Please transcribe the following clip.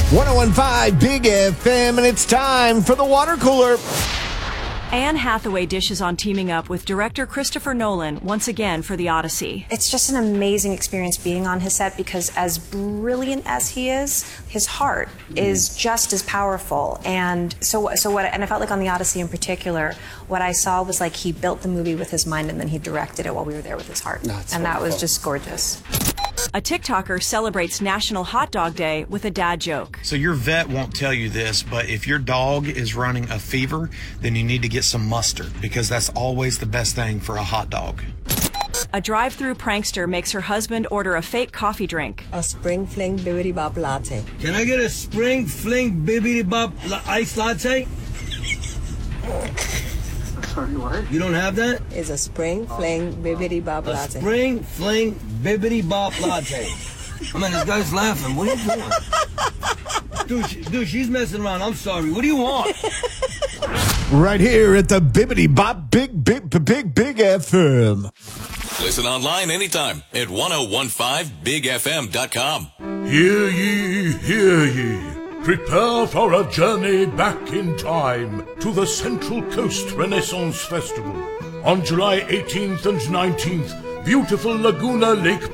101.5 Big FM, and it's time for the water cooler. Anne Hathaway dishes on teaming up with director Christopher Nolan once again for The Odyssey. It's just an amazing experience being on his set because as brilliant as he is, his heart is just as powerful. And and I felt like on The Odyssey in particular, what I saw was like he built the movie with his mind and then he directed it while we were there with his heart. And that was just gorgeous. A TikToker celebrates National Hot Dog Day with a dad joke. So your vet won't tell you this, but if your dog is running a fever, then you need to get some mustard because that's always the best thing for a hot dog. A drive-through prankster makes her husband order a fake coffee drink. A Spring Fling Bibbidi Bop Latte. Can I get a Spring Fling Bibbidi Bop iced latte? Sorry, what? You don't have that? Is a Spring Fling Bibbidi Bop Latte. Spring Fling Bibbidi Bop Latte. I mean, this guy's laughing. What are you doing? Dude, she's messing around. I'm sorry. What do you want? Right here at the Bibbidi Bop Big FM. Listen online anytime at 1015bigfm.com. Hear ye, hear ye. Prepare for a journey back in time to the Central Coast Renaissance Festival. On July 18th and 19th, beautiful Laguna Lake